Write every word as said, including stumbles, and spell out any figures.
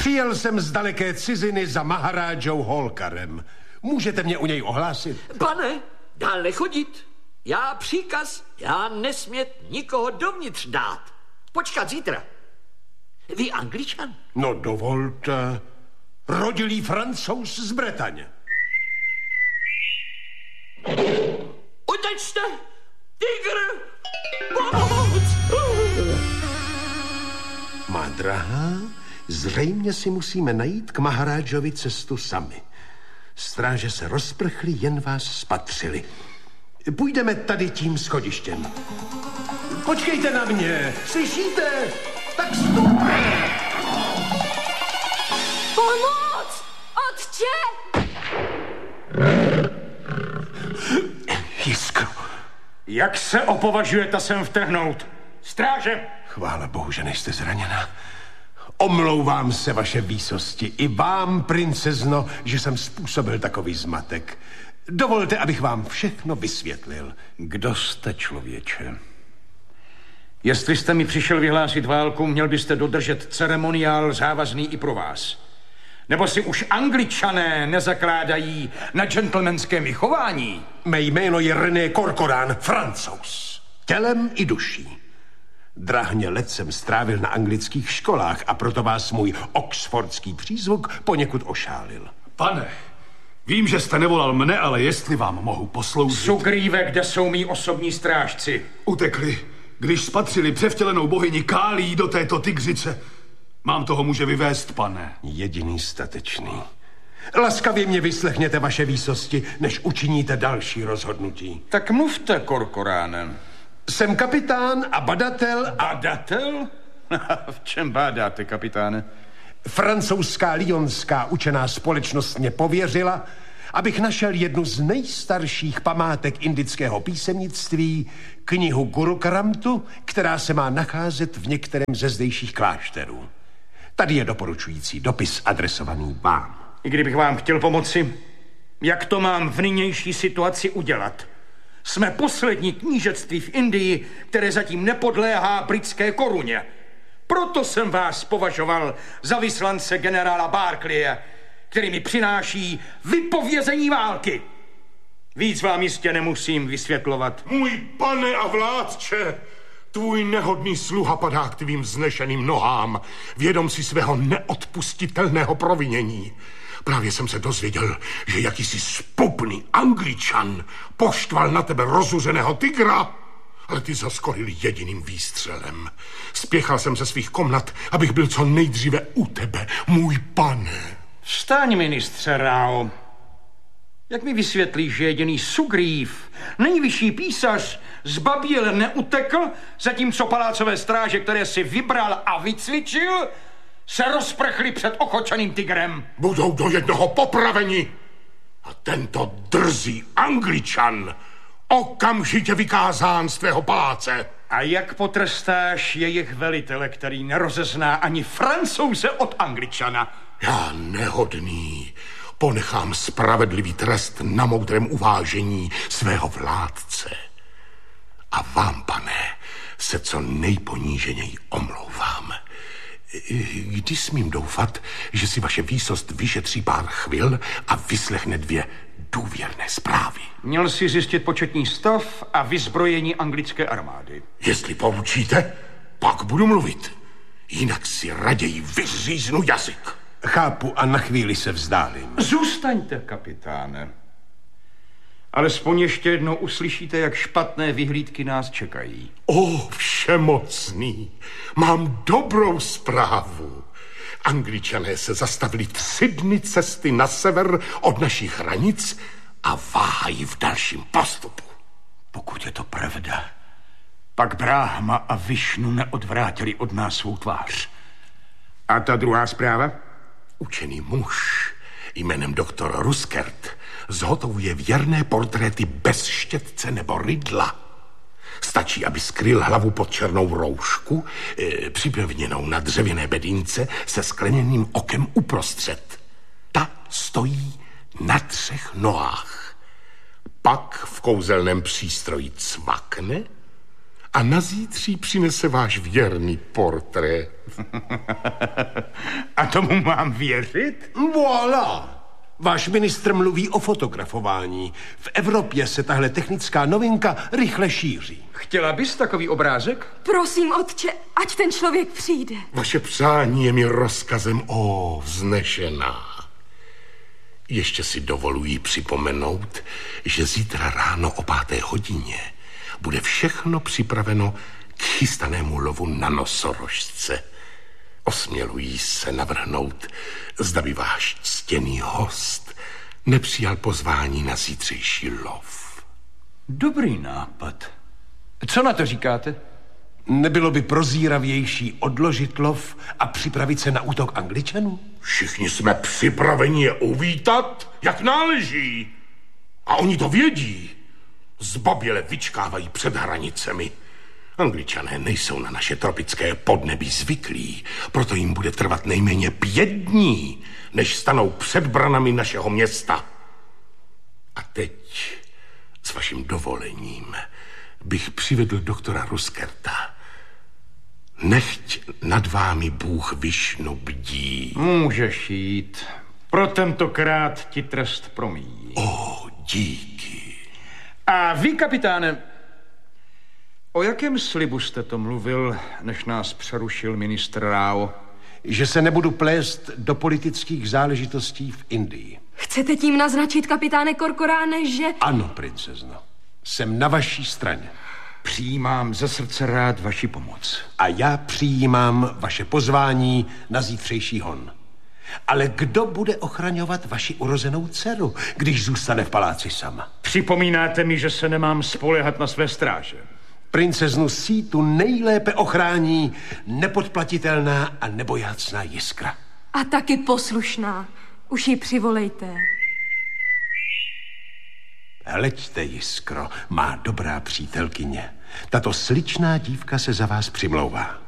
Přijel jsem z daleké ciziny za Maharajdžou Holkarem. Můžete mě u něj ohlásit? Pane, dál nechodit. Já příkaz, já nesmět nikoho dovnitř dát. Počkat zítra. Vy Angličan? No dovolte. Rodilý Francouz z Bretaně. Utečte! Tygr! Pomoc! Má drahá, zřejmě si musíme najít k Maharajdžovi cestu sami. Stráže se rozprchly, jen vás spatřili. Půjdeme tady tím schodištěm. Počkejte na mě, slyšíte? Tak stupte! Pomoc! Otče! Jiskro. Jak se opovažujete sem vtrhnout? Stráže! Chvála Bohu, že nejste zraněna. Omlouvám se, vaše výsosti, i vám, princezno, že jsem způsobil takový zmatek. Dovolte, abych vám všechno vysvětlil. Kdo jste, člověče? Jestli jste mi přišel vyhlásit válku, měl byste dodržet ceremoniál závazný i pro vás. Nebo si už Angličané nezakládají na gentlemanském vychování? Mé jméno je René Corcoran, Francouz. Tělem i duší. Drahně let jsem strávil na anglických školách a proto vás můj oxfordský přízvuk poněkud ošálil. Pane, vím, že jste nevolal mne, ale jestli vám mohu posloužit... Sugrýve, kde jsou mý osobní strážci? Utekli, když spatřili převtělenou bohyni Kálí do této tygřice. Mám toho muže vyvést, pane. Jediný statečný. Laskavě mě vyslechněte, vaše výsosti, než učiníte další rozhodnutí. Tak mluvte, Corcoránem. Jsem kapitán a badatel a... Badatel? V čem bádáte, kapitáne? Francouzská lyonská učená společnost mě pověřila, abych našel jednu z nejstarších památek indického písemnictví, knihu Guru Karamtu, která se má nacházet v některém ze zdejších klášterů. Tady je doporučující dopis adresovaný vám. I kdybych vám chtěl pomoci, jak to mám v nynější situaci udělat? Jsme poslední knížectví v Indii, které zatím nepodléhá britské koruně. Proto jsem vás považoval za vyslance generála Barclaye, který mi přináší vypovězení války. Víc vám jistě nemusím vysvětlovat. Můj pane a vládče, tvůj nehodný sluha padá k tvým vznešeným nohám, vědom si svého neodpustitelného provinění. Právě jsem se dozvěděl, že jakýsi spupný Angličan poštval na tebe rozuřeného tygra, ale ty zaskořil jediným výstřelem. Spěchal jsem ze svých komnat, abych byl co nejdříve u tebe, můj pane. Vstaň, ministře Rao. Jak mi vysvětlíš, že jediný Sugrýv, nejvyšší písař, zbaběl neutekl, zatímco palácové stráže, které si vybral a vycvičil, se rozprchli před ochočeným tygrem? Budou do jednoho popraveni. A tento drzý Angličan okamžitě vykázán z tvého paláce. A jak potrestáš jejich velitele, který nerozezná ani Francouze od Angličana? Já nehodný ponechám spravedlivý trest na moudrém uvážení svého vládce. A vám, pane, se co nejponíženěji omlouvám. Kdy smím doufat, že si vaše výsost vyšetří pár chvil a vyslechne dvě důvěrné zprávy? Měl si zjistit početní stav a vyzbrojení anglické armády. Jestli poučíte, pak budu mluvit. Jinak si raději vyříznu jazyk. Chápu a na chvíli se vzdálím. Zůstaňte, kapitáne. Alespoň ještě jednou uslyšíte, jak špatné vyhlídky nás čekají. O, všemocný, mám dobrou zprávu. Angličané se zastavili tři dny cesty na sever od našich hranic a váhají v dalším postupu. Pokud je to pravda, pak Brahma a Višnu neodvrátili od nás svou tvář. A ta druhá zpráva? Učený muž jménem doktor Ruskert zhotovuje věrné portréty bez štětce nebo rydla. Stačí, aby skryl hlavu pod černou roušku, e, připevněnou na dřevěné bedínce se skleněným okem uprostřed. Ta stojí na třech nohách. Pak v kouzelném přístroji cvakne a na zítří přinese váš věrný portrét. A to tomu mám věřit? Voilà! Váš ministr mluví o fotografování. V Evropě se tahle technická novinka rychle šíří. Chtěla bys takový obrázek? Prosím, otče, ať ten člověk přijde. Vaše přání je mi rozkazem, o vznešená. Ještě si dovoluji připomenout, že zítra ráno o páté hodině bude všechno připraveno k chystanému lovu na nosorožce. Osmělují se navrhnout, zda by váš ctěný host nepřijal pozvání na zítřejší lov. Dobrý nápad. Co na to říkáte? Nebylo by prozíravější odložit lov a připravit se na útok Angličanů? Všichni jsme připraveni je uvítat, jak náleží. A oni to vědí. Zbaběle vyčkávají před hranicemi. Angličané nejsou na naše tropické podnebí zvyklí, proto jim bude trvat nejméně pět dní, než stanou před branami našeho města. A teď, s vaším dovolením, bych přivedl doktora Ruskerta. Nechť nad vámi Bůh Višnu bdí. Můžeš jít. Pro tentokrát ti trest promíjí. O, díky. A vy, kapitáne, o jakém slibu jste to mluvil, než nás přerušil ministr Rao? Že se nebudu plést do politických záležitostí v Indii. Chcete tím naznačit, kapitáne Korkoráne, že... Ano, princezno. Jsem na vaší straně. Přijímám ze srdce rád vaši pomoc. A já přijímám vaše pozvání na zítřejší hon. Ale kdo bude ochraňovat vaši urozenou dceru, když zůstane v paláci sama? Připomínáte mi, že se nemám spoléhat na své stráže. Princeznu Sítu nejlépe ochrání nepodplatitelná a nebojácná Jiskra. A taky poslušná. Už ji přivolejte. Hleďte, Jiskro, má dobrá přítelkyně. Tato sličná dívka se za vás přimlouvá.